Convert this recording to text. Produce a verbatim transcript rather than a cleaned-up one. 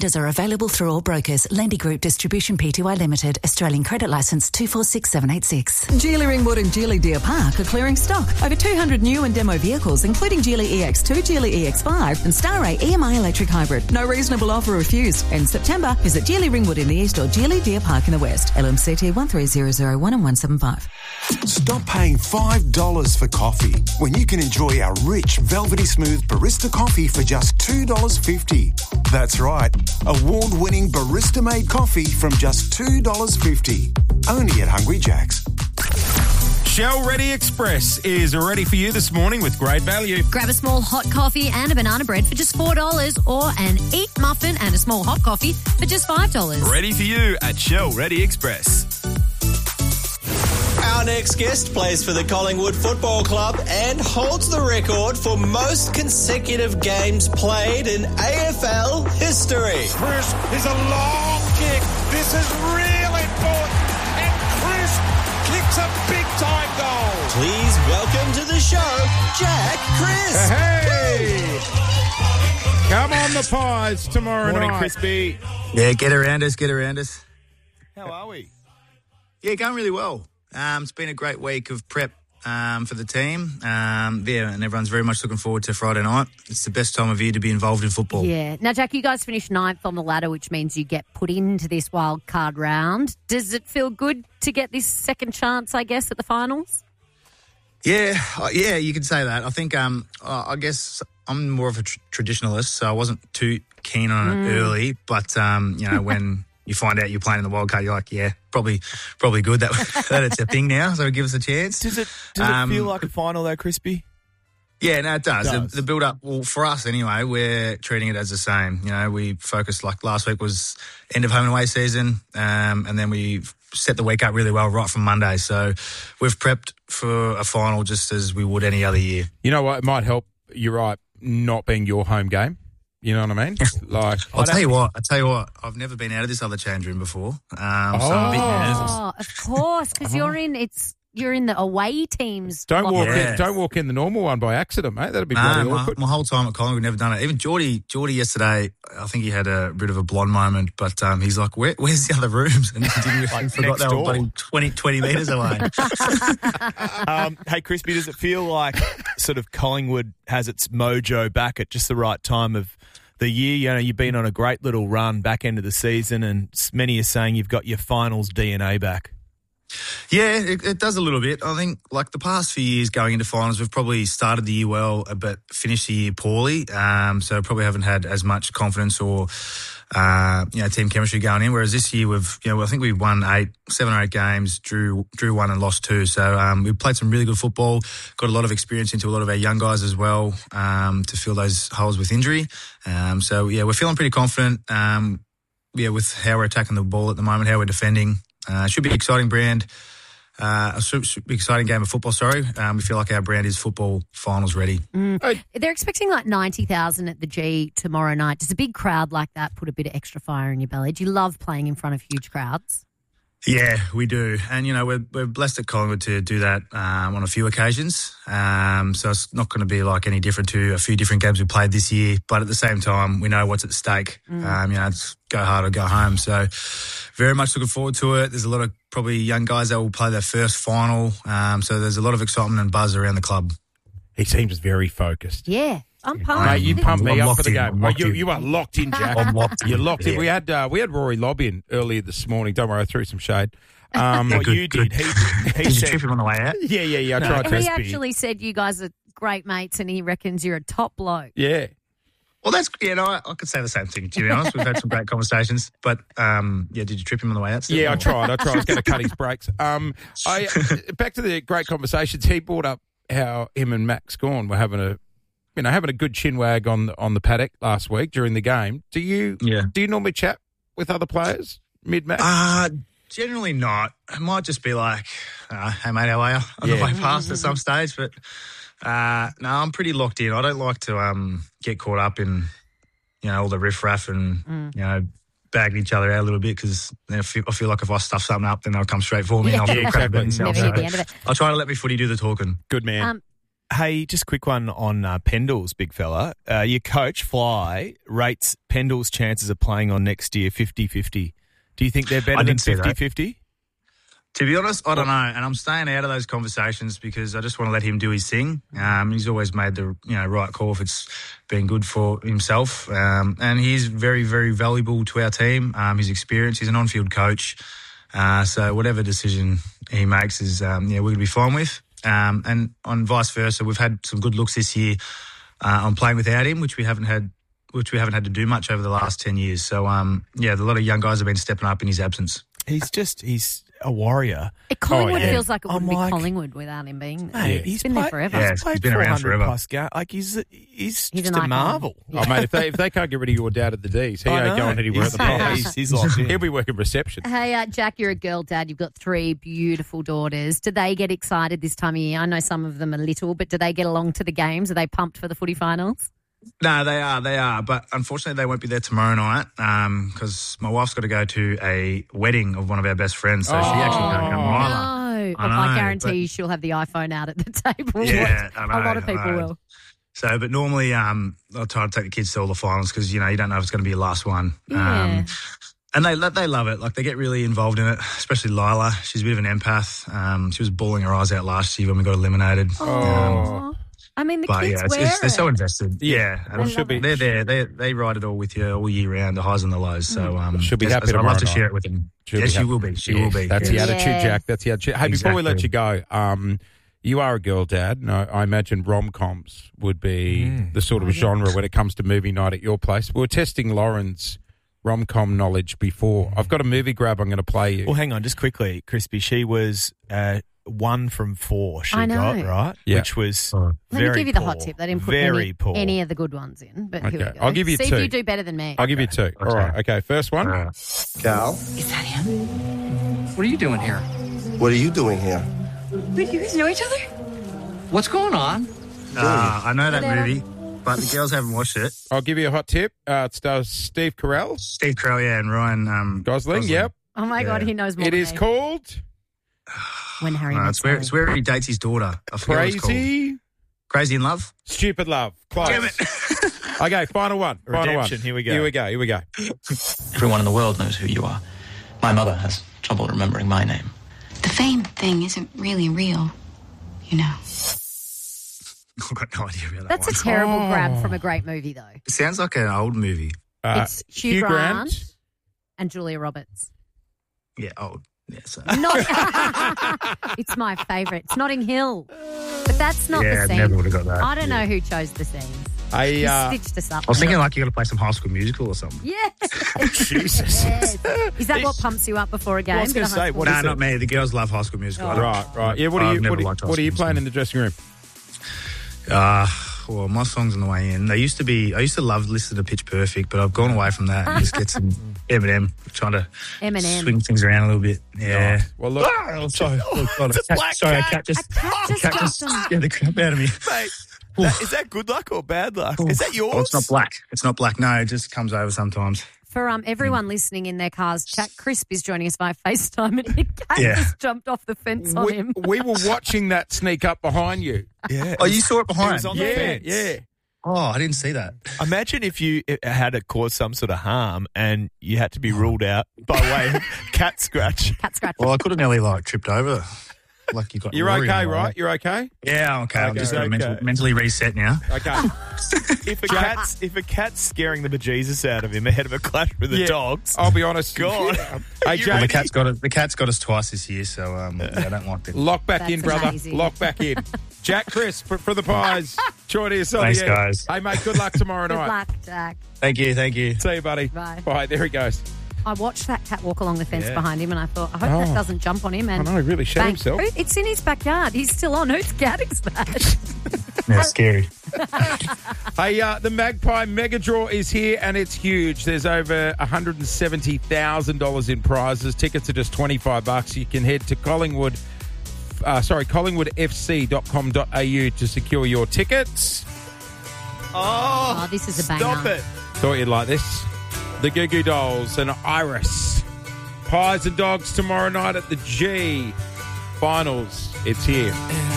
Offers are available through all brokers. Lendy Group Distribution Pty Limited. Australian Credit Licence two four six seven eight six. Geely Ringwood and Geely Deer Park are clearing stock. Over two hundred new and demo vehicles, including Geely E X two, Geely E X five and Star A E M I electric hybrid. No reasonable offer refused. In September, visit Geely Ringwood in the east or Geely Deer Park in the west. L M C T one three zero zero one and one seven five. Stop paying five dollars for coffee when you can enjoy our rich, velvety smooth barista coffee for just two dollars fifty. That's right, award-winning barista-made coffee from just two dollars fifty. Only at Hungry Jack's. Shell Ready Express is ready for you this morning with great value. Grab a small hot coffee and a banana bread for just four dollars or an Eat muffin and a small hot coffee for just five dollars. Ready for you at Shell Ready Express. Our next guest plays for the Collingwood Football Club and holds the record for most consecutive games played in A F L history. Crisp is a long kick. This is real important. And Crisp kicks a big-time goal. Please welcome to the show, Jack Crisp. Hey! Come on the Pies tomorrow Morning, night. Crispy. Yeah, get around us, get around us. How are we? Yeah, going really well. Um, it's been a great week of prep um, for the team. Um, yeah, and everyone's very much looking forward to Friday night. It's the best time of year to be involved in football. Yeah. Now, Jack, you guys finished ninth on the ladder, which means you get put into this wild card round. Does it feel good to get this second chance, I guess, at the finals? Yeah, uh, yeah, you could say that. I think, um, uh, I guess I'm more of a tr- traditionalist, so I wasn't too keen on it Mm. early. But, um, you know, when you find out you're playing in the wild card, you're like, yeah, probably probably good that, that it's a thing now, so give us a chance. Does it does Um, it feel like a final though, Crispy? Yeah, no, it does. It does. The, the build-up, well, for us anyway, we're treating it as the same. You know, we focused, like last week was end of home and away season, um, and then we set the week up really well right from Monday. So we've prepped for a final just as we would any other year. You know what? It might help, you're right, not being your home game. You know what I mean? Like, I'll tell you what, I'll tell you what, I've never been out of this other change room before, um, so I'm a bit nervous. Oh, of course, because you're in it's you're in the away teams. Don't walk Yeah. in. Don't walk in the normal one by accident, mate. That'd be Nah, bloody my, awkward. my whole time at Collingwood, we've never done it. Even Geordie, Geordie yesterday, I think he had a bit of a blonde moment, but um, he's like, Where, where's the other rooms? And he didn't Like forgot next they were door. bloody twenty, twenty metres away. Um, hey, Crispy, does it feel like sort of Collingwood has its mojo back at just the right time of the year? You know, you've been on a great little run back end of the season, and many are saying you've got your finals D N A back. Yeah, it, it does a little bit. I think, like the past few years going into finals, we've probably started the year well, but finished the year poorly. Um, so probably haven't had as much confidence or, uh, you know, team chemistry going in. Whereas this year we've, you know, I think we've won eight, seven or eight games, drew drew one and lost two. So um, we've played some really good football, got a lot of experience into a lot of our young guys as well um, to fill those holes with injury. Um, so yeah, we're feeling pretty confident. Um, yeah, with how we're attacking the ball at the moment, how we're defending. Uh, should be an exciting brand, uh, a super, super exciting game of football, sorry. Um, we feel like our brand is football finals ready. Mm. They're expecting like ninety thousand at the G tomorrow night. Does a big crowd like that put a bit of extra fire in your belly? Do you love playing in front of huge crowds? Yeah, we do. And, you know, we're, we're blessed at Collingwood to do that um, on a few occasions. Um, so it's not going to be like any different to a few different games we played this year. But at the same time, we know what's at stake. Mm. Um, you know, it's go hard or go home. So very much looking forward to it. There's a lot of probably young guys that will play their first final. Um, so there's a lot of excitement and buzz around the club. He seems very focused. Yeah, I'm pumped. Mate, you pumped me I'm up for the locked in. game. I'm Oh, locked you, in. you are locked in, Jack. I'm locked in. You're locked in. Yeah. We had uh, we had Rory Lobb in earlier this morning. Don't worry, I threw some shade. Um, What good, you good. did, he, he Did you said, trip him on the way out? yeah, yeah, yeah. I No. tried And he to. actually said you guys are great mates and he reckons you're a top bloke. Yeah. Well, that's, yeah, no, I, I could say the same thing, to be honest. We've had some great conversations. But, um, yeah, did you trip him on the way out? Steve? Yeah, I tried. I tried. I was going to cut his brakes. Um, I back to the great conversations. He brought up how him and Max Gawn were having a, you know, having a good chin wag on the, on the paddock last week during the game. Do you? Yeah. Do you normally chat with other players mid match? Uh, generally not. It might just be like, uh, hey, mate, how are you? On Yeah. the way past at some stage. But, uh, no, I'm pretty locked in. I don't like to um, get caught up in, you know, all the riffraff and, Mm. you know, bagging each other out a little bit because I feel, I feel like if I stuff something up, then they'll come straight for me and I'll Yeah. feel crap about Exactly. myself. Never hear So the end of it. I'll try to let me footy do the talking. Good man. Um, Hey, just a quick one on uh, Pendles, big fella. Uh, your coach, Fly, rates Pendles' chances of playing on next year fifty-fifty. Do you think they're better than fifty-fifty? To be honest, I don't know, and I'm staying out of those conversations because I just want to let him do his thing. Um, he's always made the you know right call if it's been good for himself, um, and he's very, very valuable to our team. Um, his experience, he's an on-field coach, uh, so whatever decision he makes is um, yeah we're going to be fine with. Um, and on vice versa, we've had some good looks this year uh, on playing without him, which we haven't had, which we haven't had to do much over the last ten years. So um, yeah, a lot of young guys have been stepping up in his absence. He's just he's a warrior. Collingwood Oh, yeah. feels like it wouldn't I'm be like- Collingwood without him being there. Mate, He's he's been played- there forever. Yeah, He's played he's been around four hundred forever. plus ga- Like he's he's, He's just an a icon. marvel. Oh, mate, if they, if they can't get rid of your dad at the D's, he I ain't know. going anywhere at the He's- bar. he's- he's locked in. He'll be working reception. Hey, uh, Jack, you're a girl dad. You've got three beautiful daughters. Do they get excited this time of year? I know some of them are little, but do they get along to the games? Are they pumped for the footy finals? No, they are, they are. But unfortunately, they won't be there tomorrow night because my wife's got to go to a wedding of one of our best friends. So she actually can't come either. No. I Oh, I know, guarantee but- you she'll have the iPhone out at the table. Yeah, I a know, lot of people I know. will. So, but normally um, I'll try to take the kids to all the finals because, you know, you don't know if it's going to be your last one. Yeah. Um, and they they love it. Like, they get really involved in it, especially Lila. She's a bit of an empath. Um, she was bawling her eyes out last year when we got eliminated. Um, Aw. I mean, the but, kids yeah, it's, wear it's, they're so it. invested. Yeah. They And love it. they're there. They they ride it all with you all year round, the highs and the lows. So um, She'll be as- happy as I'd tomorrow love to night. share it with them. She'll yes, be she happy. will be. She Yeah, will be. That's yeah. the attitude, Yeah. Jack. That's the attitude. Hey, before we let Exactly. you go, um, you are a girl dad. No, I imagine rom-coms would be Mm. the sort of genre when it comes to movie night at your place. We were testing Lauren's rom-com knowledge before. I've got a movie grab I'm going to play you. Well, hang on, just quickly, Crispy. She was uh, one from four. She I know. got right, Yeah. which was Oh. Let very me give you the poor. hot tip. They didn't put very any, poor. any of the good ones in, but here we Okay, go. I'll give you See two. if you do better than me. I'll give you two. All right. Okay, first one. All right. Cal, Is that him? What are you doing here? what are you doing here? Wait, you guys know each other? What's going on? Uh, I know that Whatever. movie, but the girls haven't watched it. I'll give you a hot tip. Uh, it stars Steve Carell, Steve Carell, yeah, and Ryan um, Gosling. Yep. Oh my God, Yeah. he knows more It than is me. called When Harry No, Met it's where Sally. it's where he dates his daughter. I forget what it's called. Crazy Crazy in Love. Stupid Love. Close. Damn it. Okay, final one. Final Redemption. one. Here we go. Here we go. Here we go. Everyone in the world knows who you are. My mother has trouble remembering my name. The fame thing isn't really real, you know. I've got no idea about that That's one. a terrible Oh. grab from a great movie, though. It sounds like an old movie. Uh, It's Hugh, Grant, and Julia Roberts. Yeah, old. Yeah, so. Not- it's my favourite. It's Notting Hill. But that's not Yeah, the I scene. never would've got that. I don't Yeah. know who chose the scenes. I, He uh, stitched us up. I was thinking like you got to play some High School Musical or something. Yes. Jesus. Yes. Is that what pumps you up before a game? Well, I was Bit gonna of High say, School what No, is Musical? not me. The girls love High School Musical. I don't- Right, right. Yeah, what are I've you never what, are, liked High what are you School playing in Musical. the dressing room? Uh, well, my song's on the way in. They used to be. I used to love listening to Pitch Perfect, but I've gone away from that and just get some Eminem, trying to Eminem. swing things around a little bit. Yeah. Nice. Well, look, Oh, sorry. Look, God, It's a cat- black sorry, cat. a cat just, A cat just cat just jumped on. scared the crap out of me. Mate, that, is that good luck or bad luck? Is that yours? Oh, it's not black. It's not black. No, it just comes over sometimes. For um, everyone listening in their cars, Jack Crisp is joining us via FaceTime, and the cat Yeah. just jumped off the fence on we, him. we were watching that sneak up behind you. Yeah. Oh, you saw it It behind? was on the Yeah, fence. yeah. Oh, I didn't see that. Imagine if you uh, had it cause some sort of harm and you had to be ruled out by way of cat scratch. Cat scratch. Well, I could have nearly like tripped over. Like you got. You're Rory okay, on the way. right? You're okay? Yeah, I'm okay. I'm Okay, just gonna okay. mental, mentally reset now. Okay. If a cat's if a cat's scaring the bejesus out of him ahead of a clash with the Yeah, dogs, I'll be honest. God. Hey, You Jack, Well, the ready? cat's got it. The cat's got us twice this year, so um, yeah, I don't like it. lock back That's in, brother. amazing. Lock back in. Jack Chris for, for the pies. Joining us on Thanks, the air. guys. Hey, mate, good luck tomorrow Good night. luck, Jack. Thank you, thank you. See you, buddy. Bye. Bye. There he goes. I watched that cat walk along the fence Yeah. behind him, and I thought, I hope Oh. that doesn't jump on him. And I know, he really shat bang. himself. Who- It's in his backyard. He's still on. Whose cat is that? Yeah, scary. Hey, uh, the Magpie Mega Draw is here and it's huge. There's over one hundred seventy thousand dollars in prizes. Tickets are just twenty-five bucks. You can head to Collingwood, uh, sorry, collingwood f c dot com dot a u to secure your tickets. oh, Oh, this is a stop banger. it. Thought you'd like this. The Goo Goo Dolls and Iris. Pies and Dogs tomorrow night at the G. Finals. It's here.